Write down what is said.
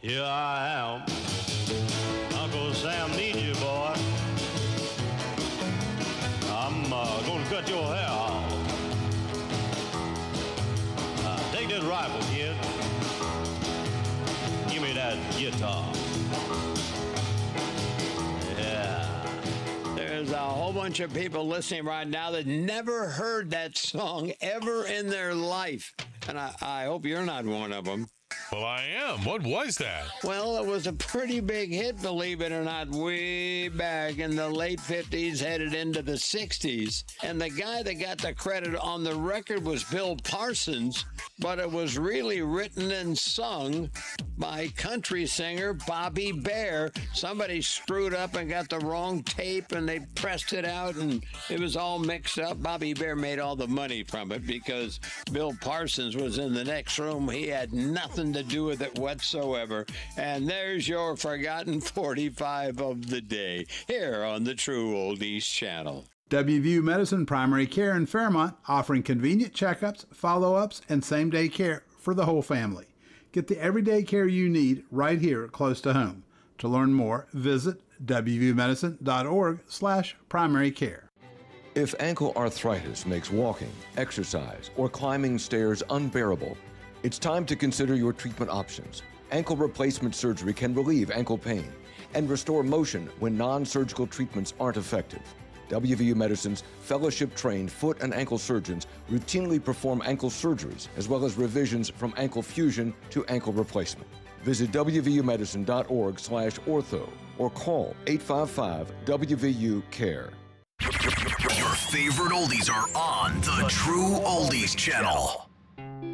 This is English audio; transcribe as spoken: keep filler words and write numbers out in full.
Here I am. Uncle Sam needs you, boy. I'm uh, going to cut your hair off. Uh, take this rifle, kid. Give me that guitar. Yeah. There's a whole bunch of people listening right now that never heard that song ever in their life. And I, I hope you're not one of them. Well, I am. What was that? Well, it was a pretty big hit, believe it or not, way back in the late fifties, headed into the sixties. And the guy that got the credit on the record was Bill Parsons, but it was really written and sung by country singer Bobby Bare. Somebody screwed up and got the wrong tape, and they pressed it out, and it was all mixed up. Bobby Bare made all the money from it because Bill Parsons was in the next room. He had nothing to do with it whatsoever. And there's your forgotten forty-five of the day here on the True Oldies channel. W V U Medicine Primary Care in Fairmont, offering convenient checkups, follow-ups, and same-day care for the whole family. Get the everyday care you need right here close to home. To learn more, visit w v u medicine dot org slash primary care. If ankle arthritis makes walking, exercise, or climbing stairs unbearable, it's time to consider your treatment options. Ankle replacement surgery can relieve ankle pain and restore motion when non-surgical treatments aren't effective. W V U Medicine's fellowship-trained foot and ankle surgeons routinely perform ankle surgeries as well as revisions from ankle fusion to ankle replacement. Visit w v u medicine dot org slash ortho or call eight five five W V U care. Your favorite oldies are on the True Oldies channel.